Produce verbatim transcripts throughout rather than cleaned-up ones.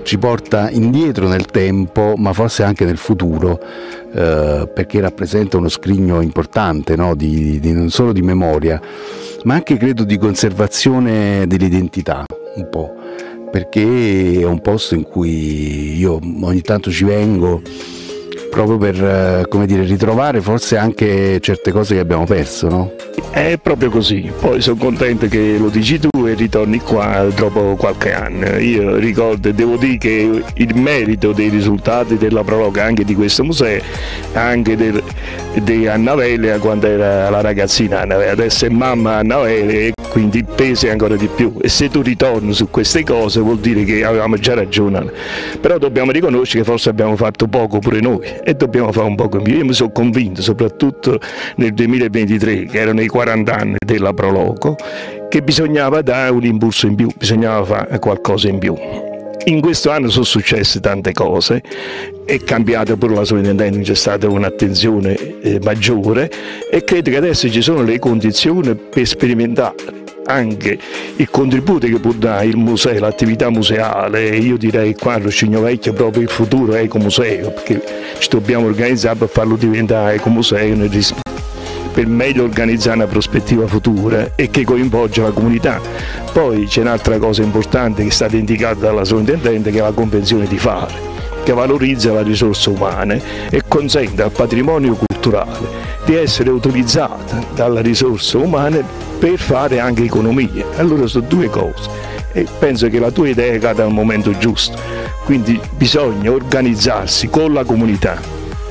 ci porta indietro nel tempo, ma forse anche nel futuro, eh, perché rappresenta uno scrigno importante, no? di, di, non solo di memoria, ma anche credo di conservazione dell'identità, un po', perché è un posto in cui io ogni tanto ci vengo proprio per, come dire, ritrovare forse anche certe cose che abbiamo perso, no? È proprio così, poi sono contento che lo dici tu e ritorni qua dopo qualche anno. Io ricordo e devo dire che il merito dei risultati della prologa anche di questo museo, anche del, di Anna Velia quando era la ragazzina Anna Velia, adesso è mamma Anna Velia e quindi pesa ancora di più, e se tu ritorni su queste cose vuol dire che avevamo già ragione, però dobbiamo riconoscere che forse abbiamo fatto poco pure noi e dobbiamo fare un poco in più. Io mi sono convinto, soprattutto nel duemilaventitré, che erano i quaranta anni della Proloco, che bisognava dare un impulso in più, bisognava fare qualcosa in più. In questo anno sono successe tante cose, è cambiata pure la sovrintendenza, c'è stata un'attenzione eh, maggiore e credo che adesso ci sono le condizioni per sperimentare anche il contributo che può dare il museo, l'attività museale. Io direi qua a Roscigno Vecchio proprio il futuro ecomuseo, perché ci dobbiamo organizzare per farlo diventare ecomuseo nel rispetto, per meglio organizzare una prospettiva futura e che coinvolge la comunità. Poi c'è un'altra cosa importante che è stata indicata dalla sovrintendente, che è la convenzione di fare, che valorizza le risorse umane e consente al patrimonio culturale di essere utilizzata dalle risorse umane per fare anche economia. Allora sono due cose e penso che la tua idea cada al momento giusto, quindi bisogna organizzarsi con la comunità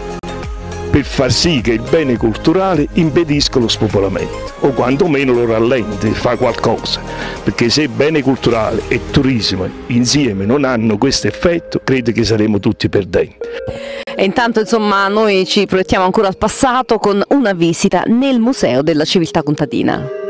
per far sì che il bene culturale impedisca lo spopolamento o quantomeno lo rallenti, fa qualcosa, perché se bene culturale e turismo insieme non hanno questo effetto, credo che saremo tutti perdenti. E intanto insomma noi ci proiettiamo ancora al passato con una visita nel Museo della Civiltà Contadina.